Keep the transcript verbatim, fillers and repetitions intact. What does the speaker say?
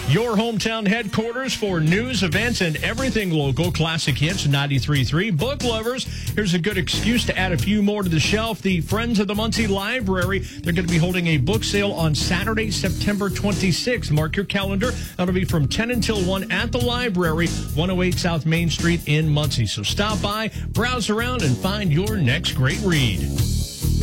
Your hometown headquarters for news, events, and everything local. Classic Hits ninety-three point three. Book lovers, here's a good excuse to add a few more to the shelf. The Friends of the Muncie Library, they're going to be holding a book sale on Saturday, September twenty-sixth. Mark your calendar. That'll be from ten until one at the library, one oh eight South Main Street in Muncie. So stop by, browse around, and find your next great read.